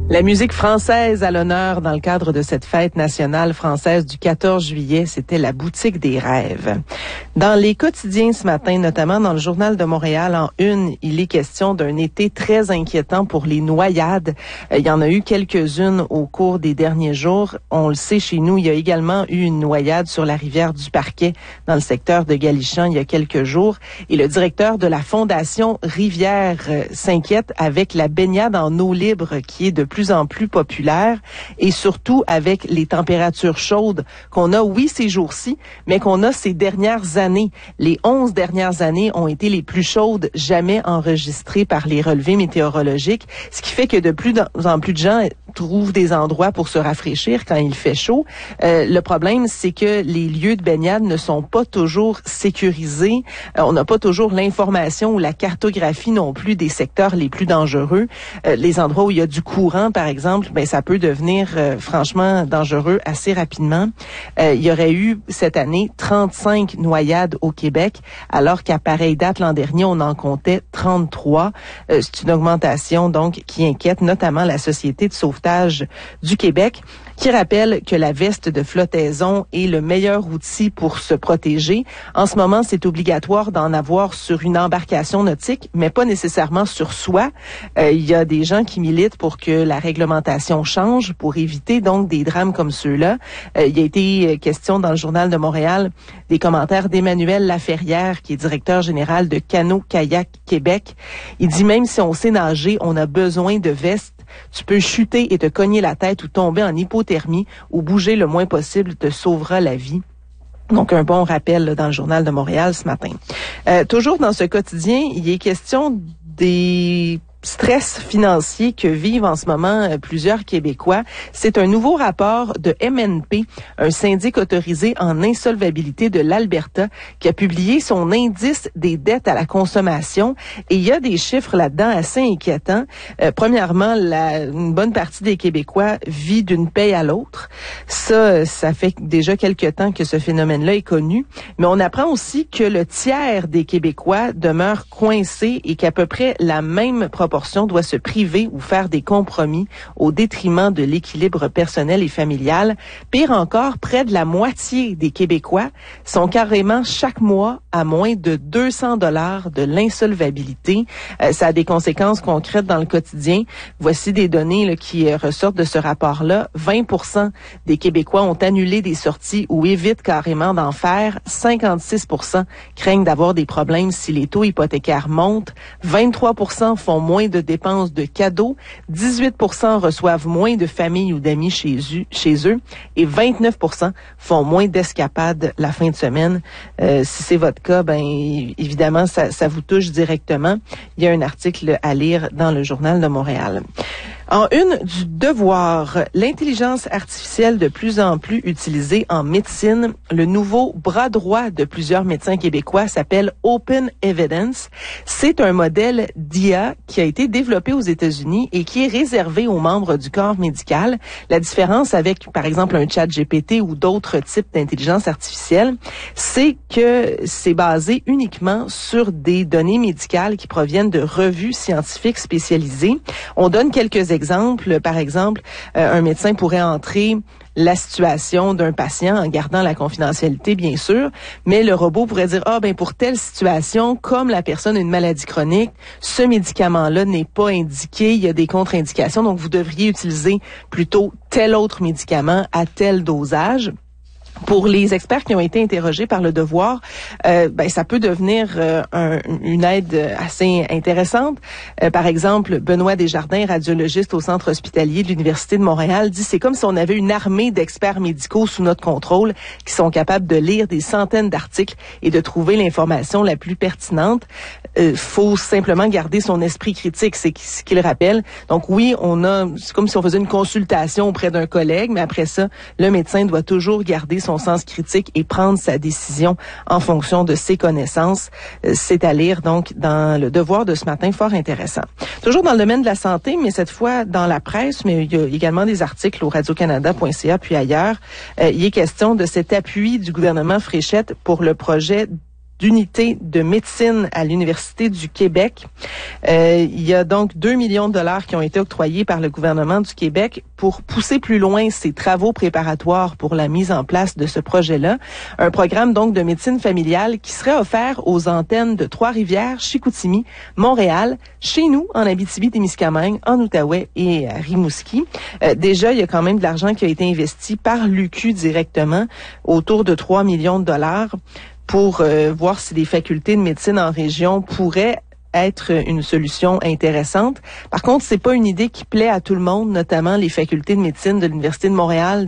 La musique française à l'honneur dans le cadre de cette fête nationale française du 14 juillet, c'était la boutique des rêves. Dans les quotidiens ce matin, notamment dans le Journal de Montréal en une, il est question d'un été très inquiétant pour les noyades. Il y en a eu quelques-unes au cours des derniers jours. On le sait chez nous, il y a également eu une noyade sur la rivière du Parquet dans le secteur de Galichan il y a quelques jours. Et le directeur de la Fondation Rivière s'inquiète avec la baignade en eau libre qui est de plus en plus populaire et surtout avec les températures chaudes qu'on a, oui, ces jours-ci, mais qu'on a ces dernières années. Les 11 dernières années ont été les plus chaudes jamais enregistrées par les relevés météorologiques, ce qui fait que de plus en plus de gens trouvent des endroits pour se rafraîchir quand il fait chaud. Le problème, c'est que les lieux de baignade ne sont pas toujours sécurisés. On n'a pas toujours l'information ou la cartographie non plus des secteurs les plus dangereux. Les endroits où il y a du courant, par exemple, ben ça peut devenir franchement dangereux assez rapidement. Il y aurait eu cette année 35 noyades au Québec, alors qu'à pareille date l'an dernier, on en comptait 33. C'est une augmentation donc qui inquiète notamment la Société de sauvetage du Québec, qui rappelle que la veste de flottaison est le meilleur outil pour se protéger. En ce moment, c'est obligatoire d'en avoir sur une embarcation nautique, mais pas nécessairement sur soi. Il y a des gens qui militent pour que la réglementation change, pour éviter donc des drames comme ceux-là. Il y a été question dans le Journal de Montréal des commentaires d'Emmanuel Laferrière, qui est directeur général de Canot-Kayak Québec. Il dit même si on sait nager, on a besoin de vestes. Tu peux chuter et te cogner la tête ou tomber en hypothermie ou bouger le moins possible te sauvera la vie. Donc, un bon rappel là, dans le Journal de Montréal ce matin. Toujours dans ce quotidien, il est question des stress financier que vivent en ce moment plusieurs Québécois. C'est un nouveau rapport de MNP, un syndic autorisé en insolvabilité de l'Alberta, qui a publié son indice des dettes à la consommation. Et il y a des chiffres là-dedans assez inquiétants. Premièrement, une bonne partie des Québécois vit d'une paye à l'autre. Ça fait déjà quelque temps que ce phénomène-là est connu. Mais on apprend aussi que le tiers des Québécois demeurent coincés et qu'à peu près la même proportion doit se priver ou faire des compromis au détriment de l'équilibre personnel et familial. Pire encore, près de la moitié des Québécois sont carrément chaque mois à moins de 200 $ de l'insolvabilité. Ça a des conséquences concrètes dans le quotidien. Voici des données là, qui ressortent de ce rapport-là. 20% des Québécois ont annulé des sorties ou évitent carrément d'en faire. 56% craignent d'avoir des problèmes si les taux hypothécaires montent. 23% font moins de dépenses de cadeaux. 18% reçoivent moins de familles ou d'amis chez eux. Et 29% font moins d'escapades la fin de semaine. Si c'est votre cas, ben évidemment, ça vous touche directement. Il y a un article à lire dans le Journal de Montréal. En une du Devoir, l'intelligence artificielle de plus en plus utilisée en médecine, le nouveau bras droit de plusieurs médecins québécois s'appelle Open Evidence. C'est un modèle d'IA qui a été développé aux États-Unis et qui est réservé aux membres du corps médical. La différence avec, par exemple, un ChatGPT ou d'autres types d'intelligence artificielle, c'est que c'est basé uniquement sur des données médicales qui proviennent de revues scientifiques spécialisées. On donne quelques exemples. Par exemple, un médecin pourrait entrer la situation d'un patient en gardant la confidentialité, bien sûr, mais le robot pourrait dire, pour telle situation, comme la personne a une maladie chronique, ce médicament-là n'est pas indiqué, il y a des contre-indications, donc vous devriez utiliser plutôt tel autre médicament à tel dosage. Pour les experts qui ont été interrogés par le Devoir, ça peut devenir une aide assez intéressante. Par exemple, Benoît Desjardins, radiologiste au Centre hospitalier de l'Université de Montréal, dit c'est comme si on avait une armée d'experts médicaux sous notre contrôle qui sont capables de lire des centaines d'articles et de trouver l'information la plus pertinente. Faut simplement garder son esprit critique, c'est ce qu'il rappelle. Donc oui, c'est comme si on faisait une consultation auprès d'un collègue, mais après ça, le médecin doit toujours garder son sens critique et prendre sa décision en fonction de ses connaissances. C'est à lire donc dans le Devoir de ce matin, fort intéressant. Toujours dans le domaine de la santé, mais cette fois dans la presse, mais il y a également des articles au radiocanada.ca puis ailleurs. Il est question de cet appui du gouvernement Fréchette pour le projet d'unités de médecine à l'Université du Québec. Il y a donc 2 millions de dollars qui ont été octroyés par le gouvernement du Québec pour pousser plus loin ces travaux préparatoires pour la mise en place de ce projet-là. Un programme donc de médecine familiale qui serait offert aux antennes de Trois-Rivières, Chicoutimi, Montréal, chez nous, en Abitibi-Témiscamingue, en Outaouais et à Rimouski. Déjà, il y a quand même de l'argent qui a été investi par l'UQ directement, autour de 3 millions de dollars, pour voir si des facultés de médecine en région pourraient être une solution intéressante. Par contre, c'est pas une idée qui plaît à tout le monde, notamment les facultés de médecine de l'Université de Montréal,